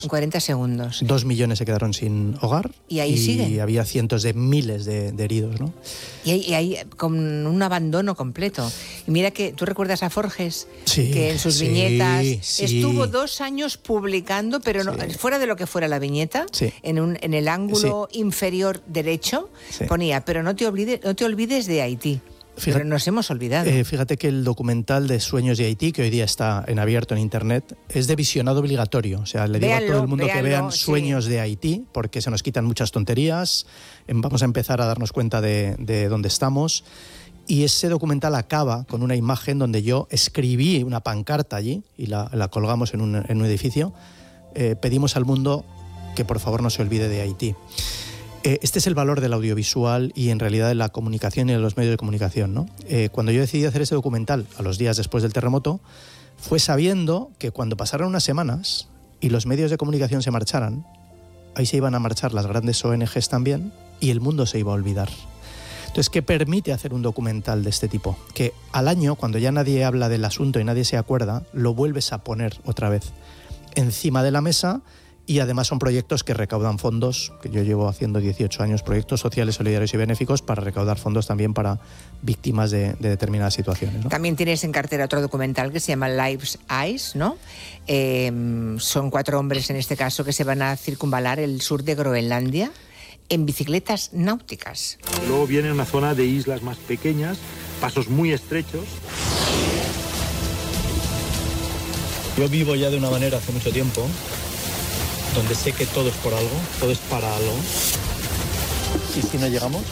En 40 segundos. 2 millones se quedaron sin hogar. Y ahí sigue. Y había cientos de miles de heridos, ¿no? Y hay con un abandono completo. Y mira que tú recuerdas a Forges, sí, que en sus sí, viñetas sí. estuvo 2 años publicando, pero no, fuera de lo que fuera la viñeta, sí. en el ángulo inferior derecho, ponía, pero no te olvides de Haití. Fíjate, pero nos hemos olvidado. Fíjate que el documental de Sueños de Haití, que hoy día está en abierto en internet, es de visionado obligatorio. O sea, le digo a todo el mundo que vean Sueños de Haití, porque se nos quitan muchas tonterías. Vamos a empezar a darnos cuenta de dónde estamos. Y ese documental acaba con una imagen donde yo escribí una pancarta allí y la colgamos en un edificio. Pedimos al mundo que por favor no se olvide de Haití. Este es el valor del audiovisual y en realidad de la comunicación y de los medios de comunicación, ¿no? Cuando yo decidí hacer ese documental a los días después del terremoto, fue sabiendo que cuando pasaran unas semanas y los medios de comunicación se marcharan, ahí se iban a marchar las grandes ONGs también y el mundo se iba a olvidar. Entonces, ¿qué permite hacer un documental de este tipo? Que al año, cuando ya nadie habla del asunto y nadie se acuerda, lo vuelves a poner otra vez encima de la mesa. Y además son proyectos que recaudan fondos, que yo llevo haciendo 18 años, proyectos sociales, solidarios y benéficos para recaudar fondos también para víctimas de determinadas situaciones, ¿no? También tienes en cartera otro documental que se llama Life's Eyes, ¿no? Son 4 hombres en este caso que se van a circunvalar el sur de Groenlandia en bicicletas náuticas. Luego viene una zona de islas más pequeñas, pasos muy estrechos. Yo vivo ya de una manera hace mucho tiempo, donde sé que todo es por algo, todo es para algo. ¿Y si no llegamos?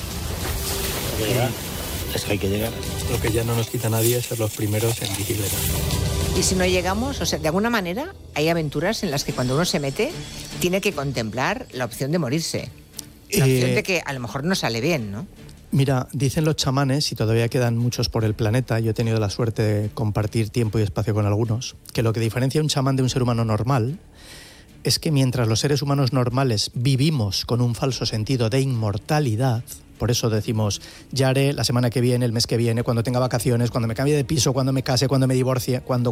Es que hay que llegar. Lo que ya no nos quita nadie es ser los primeros en bicicleta. Y si no llegamos, o sea, de alguna manera hay aventuras en las que cuando uno se mete tiene que contemplar la opción de morirse. La opción de que a lo mejor no sale bien, ¿no? Mira, dicen los chamanes, y todavía quedan muchos por el planeta, yo he tenido la suerte de compartir tiempo y espacio con algunos, que lo que diferencia a un chamán de un ser humano normal es que mientras los seres humanos normales vivimos con un falso sentido de inmortalidad, por eso decimos, ya haré la semana que viene, el mes que viene, cuando tenga vacaciones, cuando me cambie de piso, cuando me case, cuando me divorcie, cuando,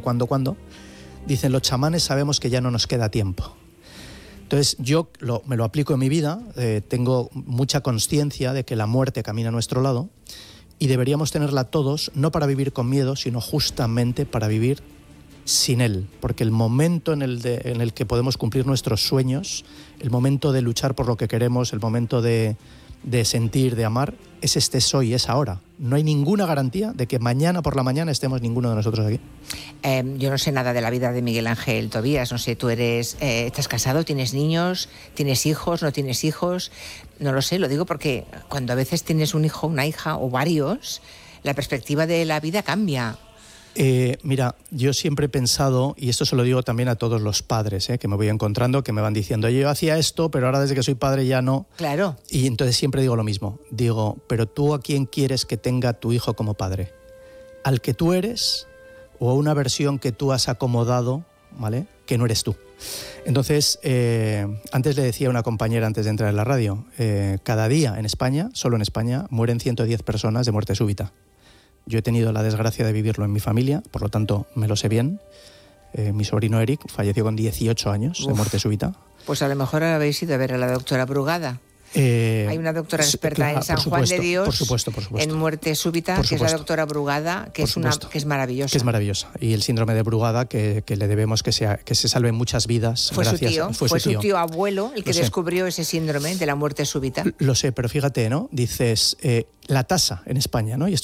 dicen los chamanes, sabemos que ya no nos queda tiempo. Entonces yo me lo aplico en mi vida, tengo mucha conciencia de que la muerte camina a nuestro lado y deberíamos tenerla todos, no para vivir con miedo, sino justamente para vivir sin él, porque el momento en el que podemos cumplir nuestros sueños, el momento de luchar por lo que queremos, el momento de sentir, de amar, es hoy, es ahora. No hay ninguna garantía de que mañana por la mañana estemos ninguno de nosotros aquí. Yo no sé nada de la vida de Miguel Ángel Tobías, no sé, tú estás casado, tienes niños, tienes hijos, no tienes hijos, no lo sé, lo digo porque cuando a veces tienes un hijo, una hija o varios, la perspectiva de la vida cambia. Mira, yo siempre he pensado, y esto se lo digo también a todos los padres que me voy encontrando, que me van diciendo, yo hacía esto, pero ahora desde que soy padre ya no. Claro. Y entonces siempre digo lo mismo, digo, pero tú ¿a quién quieres que tenga tu hijo como padre? ¿Al que tú eres o a una versión que tú has acomodado, ¿vale?, que no eres tú? Entonces, antes le decía a una compañera antes de entrar en la radio, cada día en España, solo en España, mueren 110 personas de muerte súbita. Yo he tenido la desgracia de vivirlo en mi familia, por lo tanto me lo sé bien. Mi sobrino Eric falleció con 18 años de muerte súbita. Pues a lo mejor habéis ido a ver a la doctora Brugada. Hay una doctora experta en San Juan de Dios, por supuesto. en muerte súbita, que es la doctora Brugada, que es maravillosa. Que es maravillosa. Y el síndrome de Brugada, que le debemos que se salven muchas vidas. Fue su tío abuelo el que descubrió ese síndrome de la muerte súbita. Lo sé, pero fíjate, ¿no? Dices, la tasa en España, ¿no? Y esto